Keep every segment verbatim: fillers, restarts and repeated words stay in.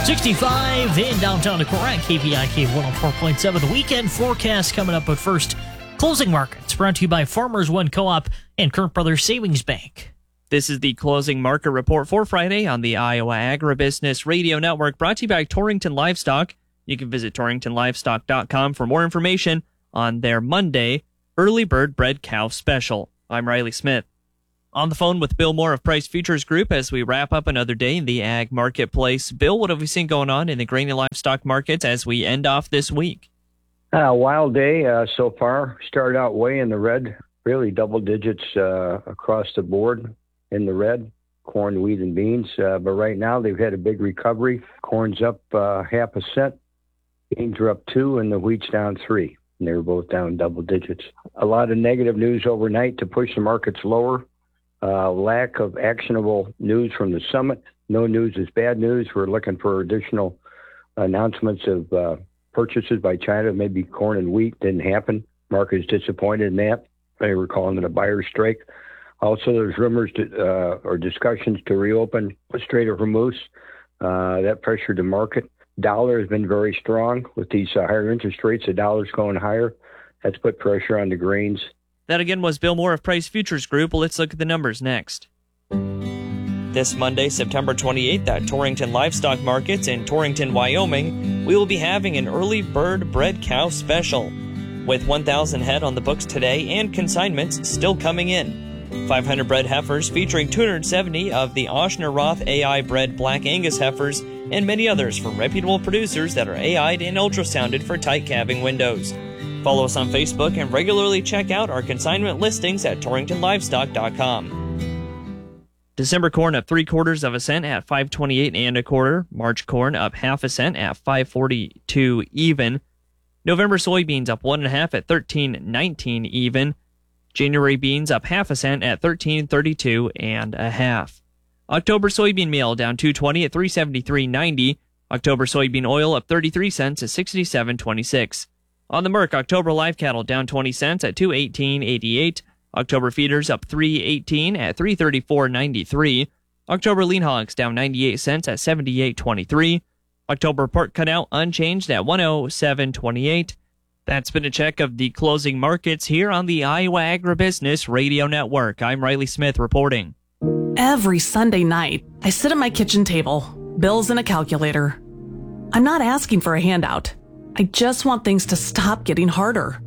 sixty-five in downtown Decorah, K P I K one oh four point seven. The weekend forecast coming up, but first, closing markets brought to you by Farmers One Co-op and Kurt Brothers Savings Bank. This is the closing market report for Friday on the Iowa Agribusiness Radio Network, brought to you by Torrington Livestock. You can visit torrington livestock dot com for more information on their Monday Early Bird Bred Cow Special. I'm Riley Smith. On the phone with Bill Moore of Price Futures Group as we wrap up another day in the ag marketplace. Bill, what have we seen going on in the grain and livestock markets as we end off this week? A uh, wild day uh, so far. Started out way in the red, really double digits uh, across the board in the red, corn, wheat, and beans. Uh, but right now they've had a big recovery. Corn's up uh, half a cent, beans are up two, and the wheat's down three. And they were both down double digits. A lot of negative news overnight to push the markets lower. Uh, lack of actionable news from the summit. No news is bad news. We're looking for additional announcements of uh, purchases by China. Maybe corn and wheat didn't happen. Market is disappointed in that. They were calling it a buyer strike. Also, there's rumors to, uh, or discussions to reopen the Strait of Hormuz. Uh, that pressured the market. Dollar has been very strong with these uh, higher interest rates. The dollar's going higher. That's put pressure on the grains. That again was Bill Moore of Price Futures Group. Let's look at the numbers next. This Monday, September twenty-eighth, at Torrington Livestock Markets in Torrington, Wyoming, we will be having an early bird bred cow special. With one thousand head on the books today and consignments still coming in. five hundred bred heifers featuring two hundred seventy of the Oshner Roth A I bred Black Angus heifers and many others from reputable producers that are A I'd and ultrasounded for tight calving windows. Follow us on Facebook and regularly check out our consignment listings at torrington livestock dot com. December corn up three quarters of a cent at five twenty-eight and a quarter. March corn up half a cent at five forty-two even. November soybeans up one and a half at thirteen nineteen even. January beans up half a cent at thirteen thirty-two and a half. October soybean meal down two twenty at three seventy-three ninety. October soybean oil up thirty-three cents at sixty-seven twenty-six. On the Merc, October live cattle down twenty cents at two eighteen eighty-eight. October feeders up three eighteen at three thirty-four ninety-three. October lean hogs down ninety-eight cents at seventy-eight twenty-three. October pork cutout unchanged at one oh seven twenty-eight. That's been a check of the closing markets here on the Iowa Agribusiness Radio Network. I'm Riley Smith reporting. Every Sunday night, I sit at my kitchen table, bills and a calculator. I'm not asking for a handout. I just want things to stop getting harder.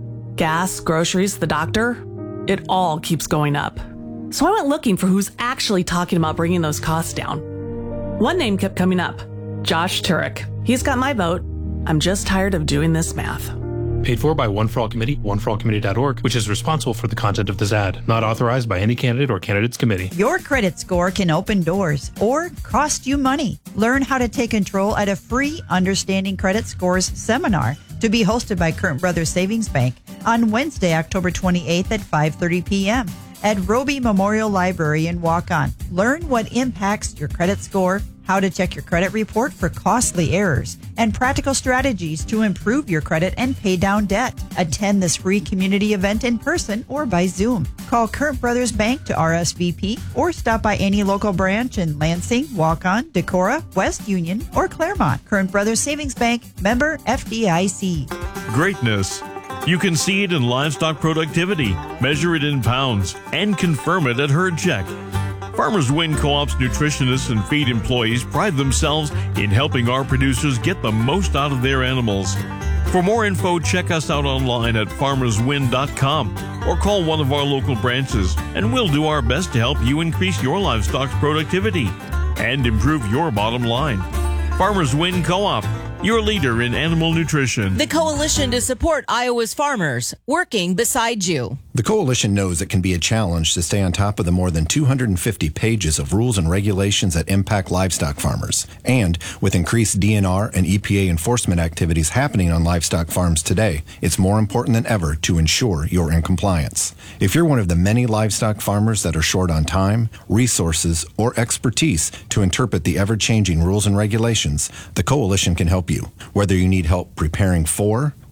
Gas, groceries, the doctor, it all keeps going up. So I went looking for who's actually talking about bringing those costs down. One name kept coming up, Josh Turek. He's got my vote. I'm just tired of doing this math. Paid for by One for All Committee, one for all committee dot org, which is responsible for the content of this ad. Not authorized by any candidate or candidates committee. Your credit score can open doors or cost you money. Learn how to take control at a free Understanding Credit Scores seminar to be hosted by Kurt Brothers Savings Bank on Wednesday, October twenty-eighth at five thirty p.m. at Roby Memorial Library in Waukon. Learn what impacts your credit score, how to check your credit report for costly errors, and practical strategies to improve your credit and pay down debt. Attend this free community event in person or by Zoom. Call Kurt Brothers Bank to R S V P or stop by any local branch in Lansing, Waukon, Decorah, West Union, or Claremont. Kurt Brothers Savings Bank, member F D I C. Greatness. You can see it in livestock productivity, measure it in pounds, and confirm it at Herd Check. Farmers Win Co-op's nutritionists and feed employees pride themselves in helping our producers get the most out of their animals. For more info, check us out online at farmers win dot com or call one of our local branches, and we'll do our best to help you increase your livestock's productivity and improve your bottom line. Farmers Win Co-op, your leader in animal nutrition. The coalition to support Iowa's farmers, working beside you. The coalition knows it can be a challenge to stay on top of the more than two hundred fifty pages of rules and regulations that impact livestock farmers. And with increased D N R and E P A enforcement activities happening on livestock farms today, it's more important than ever to ensure you're in compliance. If you're one of the many livestock farmers that are short on time, resources, or expertise to interpret the ever-changing rules and regulations, the coalition can help you. Whether you need help preparing for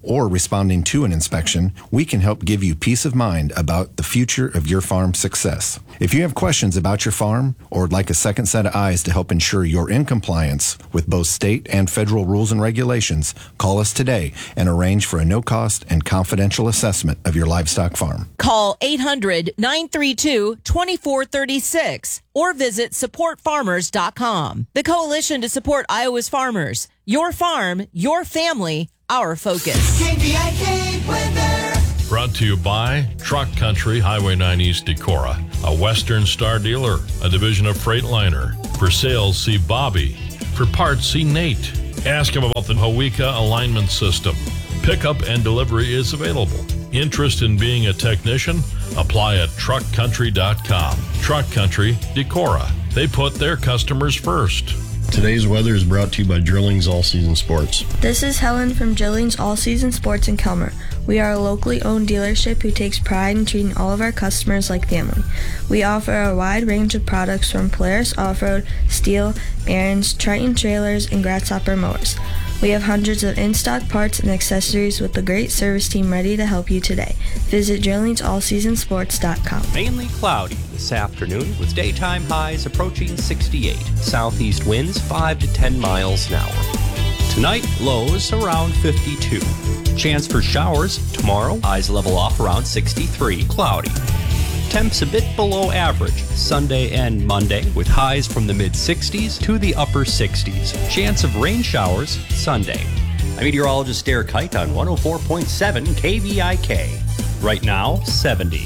or responding to an inspection, we can help give you peace of mind about the future of your farm's success. If you have questions about your farm or would like a second set of eyes to help ensure you're in compliance with both state and federal rules and regulations, call us today and arrange for a no-cost and confidential assessment of your livestock farm. Call eight hundred, nine three two, two four three six or visit support farmers dot com. The Coalition to Support Iowa's Farmers. Your farm, your family, our focus. K V I K weather. Brought to you by Truck Country, Highway nine East Decorah, a Western Star dealer, a division of Freightliner. For sales, see Bobby. For parts, see Nate. Ask him about the Hawika alignment system. Pickup and delivery is available. Interest in being a technician? Apply at truck country dot com. Truck Country, Decorah. They put their customers first. Today's weather is brought to you by Drillings All Season Sports. This is Helen from Drillings All Season Sports in Kelmer. We are a locally owned dealership who takes pride in treating all of our customers like family. We offer a wide range of products from Polaris Off-Road, Steel, Aaron's, Triton trailers, and Grasshopper mowers. We have hundreds of in-stock parts and accessories with a great service team ready to help you today. Visit drillings all season sports dot com. Mainly cloudy this afternoon with daytime highs approaching sixty-eight. Southeast winds five to ten miles an hour. Tonight, lows around fifty-two. Chance for showers tomorrow. Highs level off around sixty-three. Cloudy. Temps a bit below average Sunday and Monday with highs from the mid-sixties to the upper sixties. Chance of rain showers Sunday. I'm meteorologist Derek Height on one oh four point seven K V I K. Right now, seventy.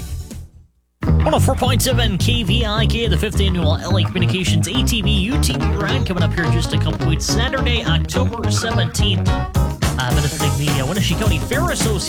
one oh four point seven K V I K, the fifth annual L A Communications A T V U T V ride coming up here in just a couple weeks. Saturday, October seventeenth. Uh, benefiting the uh, Wenatchee County Fair Association.